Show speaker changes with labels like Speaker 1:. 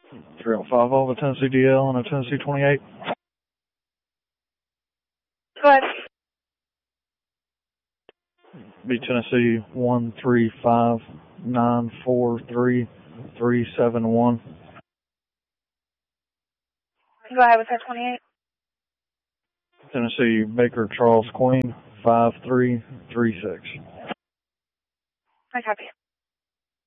Speaker 1: 305 over Tennessee DL and a Tennessee 28.
Speaker 2: Go ahead.
Speaker 1: Be Tennessee 135943371.
Speaker 2: Go ahead with that 28.
Speaker 1: Tennessee Baker Charles Queen 5336.
Speaker 2: I copy.